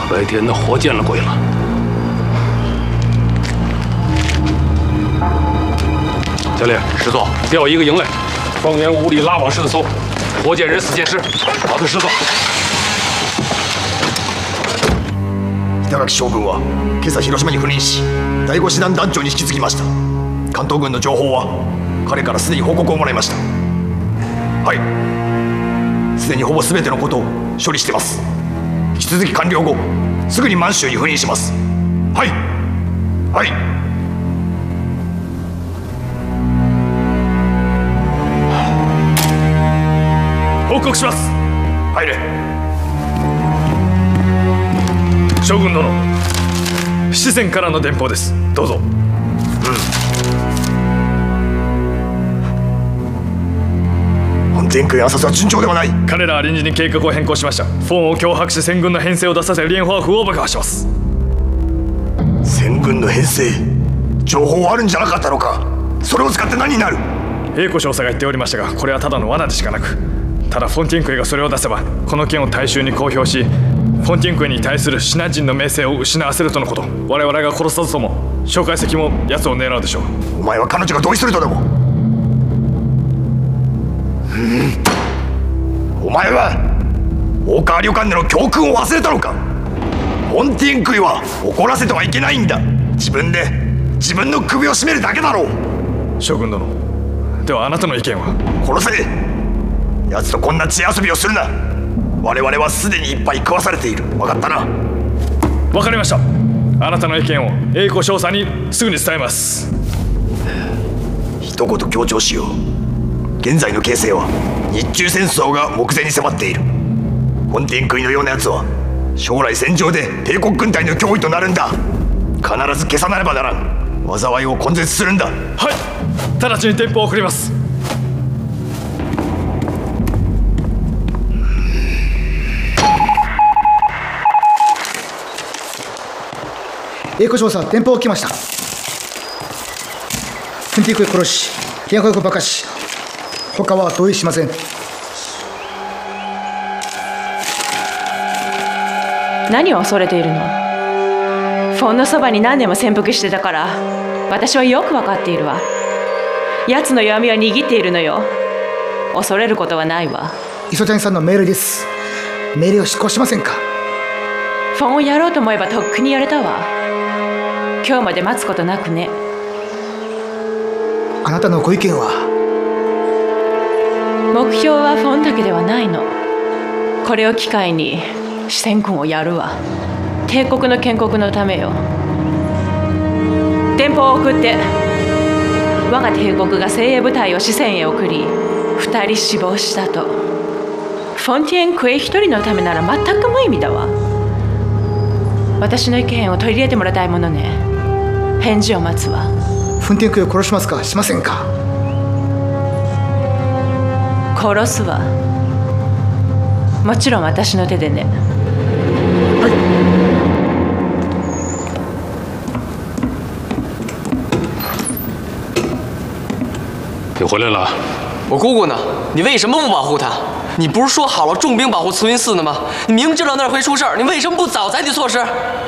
白天的活见了鬼了。教练，师座，调一个营来，方圆5里拉网式的搜，活见人，死见尸。好的，师座。 板垣将軍は今朝広島に赴任し、第5師団団長に引き継ぎました。関東軍の情報は彼からすでに報告をもらいました。はい、すでにほぼ全てのことを処理してます。引き続き完了後すぐに満州に赴任します。はいはい。 報告します。 入れ。 将軍殿、四川からの電報です。どうぞ。 本天空暗殺は順調ではない。 彼らは臨時に計画を変更しました。フォンを脅迫し戦軍の編成を出させ連華府を爆破します。 戦軍の編成、情報あるんじゃなかったのか。それを使って何になる。 英子少佐が言っておりましたが、これはただの罠でしかなく、ただフォンティンクイがそれを出せばこの件を大衆に公表し、フォンティンクイに対するシナ人の名声を失わせるとのこと。我々が殺さずとも蒋介石も奴を狙うでしょう。 お前は彼女が同意するとでも。お前は大川旅館での教訓を忘れたのか。フォンティンクイは怒らせてはいけないんだ。自分で自分の首を絞めるだけだろう。 将軍殿、ではあなたの意見は。 殺せ。奴とこんな知恵遊びをするな。我々はすでにいっぱい食わされている。分かったな。 分かりました。あなたの意見を英子少佐にすぐに伝えます。 一言強調しよう。現在の形勢は日中戦争が目前に迫っている。フォンティンクイのような奴は将来戦場で帝国軍隊の脅威となるんだ。必ず消さなればならん。災いを根絶するんだ。 はい、直ちに電報を送ります。 英子少佐、電報が来ました。フンティンクイ殺し、連華府爆破し、他は同意しません。 何を恐れているの。フォンのそばに何年も潜伏してたから私はよく分かっているわ。奴の弱みは握っているのよ。恐れることはないわ。 磯谷さんの命令です。命令を執行しませんか。 フォンをやろうと思えばとっくにやれたわ。今日まで待つことなくね。 あなたのご意見は。 目標はフォンだけではないの。これを機会に四川軍をやるわ。帝国の建国のためよ。電報を送って、我が帝国が精鋭部隊を四川へ送り2人死亡したと。フォンティエンクイ1人のためなら全く無意味だわ。私の意見を取り入れてもらいたいものね。返事を待つわ。 フンティンクイを殺しますか、しませんか。 殺すわ。もちろん私の手でね。 你回来了。 我姑姑呢？你为什么不保护她？你不是说好了重兵保护慈云寺呢吗？你明知道那儿会出事儿，你为什么不早采取措施？